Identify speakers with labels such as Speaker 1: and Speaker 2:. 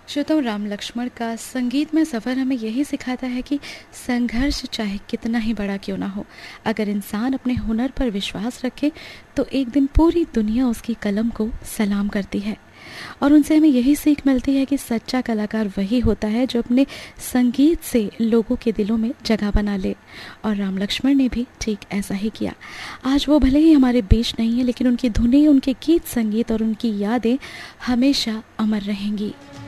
Speaker 1: श्रोताओं, राम लक्ष्मण का संगीतमय सफ़र हमें यही सिखाता है कि संघर्ष चाहे कितना ही बड़ा क्यों ना हो, अगर इंसान अपने हुनर पर विश्वास रखे तो एक दिन पूरी दुनिया उसकी कलम को सलाम करती है। और उनसे हमें यही सीख मिलती है कि सच्चा कलाकार वही होता है जो अपने संगीत से लोगों के दिलों में जगह बना ले। और राम लक्ष्मण ने भी ठीक ऐसा ही किया। आज वो भले ही हमारे बीच नहीं है, लेकिन उनकी धुनें, उनके गीत संगीत और उनकी यादें हमेशा अमर रहेंगी।